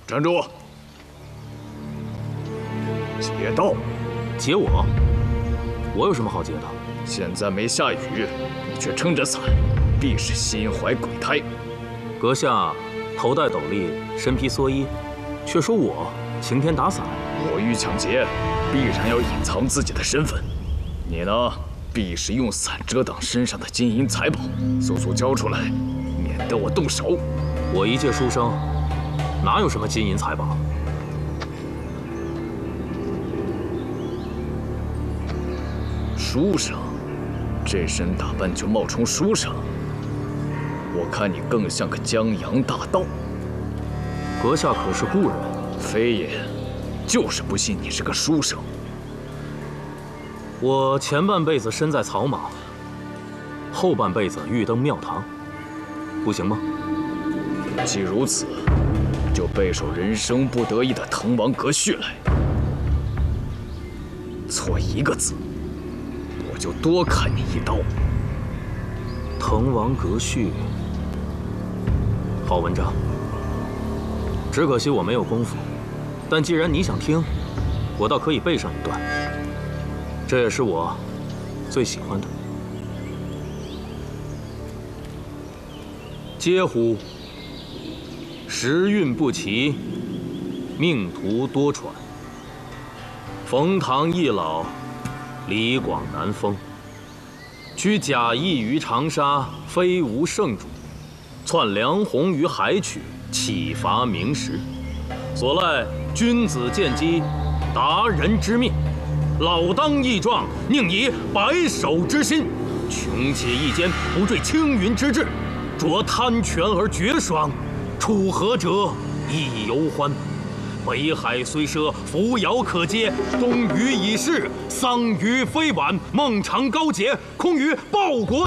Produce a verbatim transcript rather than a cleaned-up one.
站住！劫道！ 劫我？我有什么好劫的？ 现在没下雨，你却撑着伞，必是心怀鬼胎。 阁下头戴斗笠，身披蓑衣，却说我晴天打伞。 我欲抢劫，必然要隐藏自己的身份。你呢，必是用伞遮挡身上的金银财宝，速速交出来，免得我动手。 我一介书生，哪有什么金银财宝？ 书生，这身打扮就冒充书生，我看你更像个江洋大盗。 阁下可是故人？ 非也，就是不信你是个书生。 我前半辈子身在草莽，后半辈子欲登庙堂，不行吗？ 既如此，就背首人生不得已的滕王阁序来。错一个字，我就多砍你一刀。 滕王阁序，好文章。只可惜我没有功夫，但既然你想听，我倒可以背上一段。这也是我最喜欢的。嗟乎！时运不齐，命途多舛。冯唐易老，李广难封。居贾谊于长沙，非无圣主；窜梁鸿于海曲，岂乏明时。所赖君子见机，达人之面。老当益壮，宁以白首之心；穷且益坚，不坠青云之志。着贪权而绝爽，处和者亦犹欢。北海虽赊，扶摇可接；东隅已逝，桑榆非晚。孟尝高洁，空余报国。